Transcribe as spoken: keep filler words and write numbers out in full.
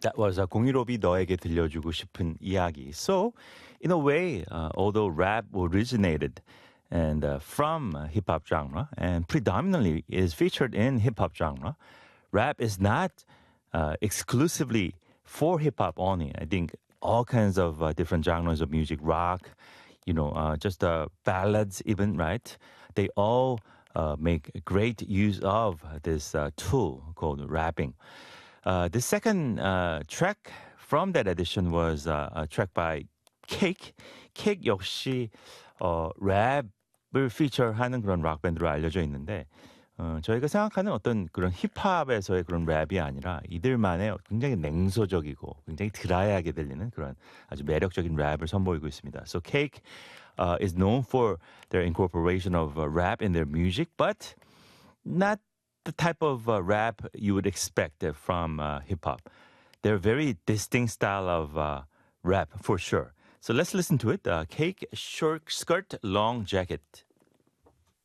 That was a 공일오비 너에게 들려주고 싶은 이야기. So, in a way, uh, although rap originated and uh, from uh, hip hop genre and predominantly is featured in hip hop genre, rap is not uh, exclusively for hip hop only. I think all kinds of uh, different genres of music, rock, you know, uh, just uh, ballads, even, right? They all uh, make great use of this uh, tool called rapping. Uh, the second uh, track from that edition was uh, a track by Cake. Cake 역시 어, 랩을 피처하는 그런 락 밴드로 알려져 있는데 어, 저희가 생각하는 어떤 그런 힙합에서의 그런 랩이 아니라 이들만의 굉장히 냉소적이고 굉장히 드라이하게 들리는 그런 아주 매력적인 랩을 선보이고 있습니다. So Cake uh, is known for their incorporation of uh, rap in their music, but not the type of uh, rap you would expect uh, from uh, hip-hop. They're a very distinct style of uh, rap, for sure. So let's listen to it. Uh, Cake, Short Skirt, Long Jacket.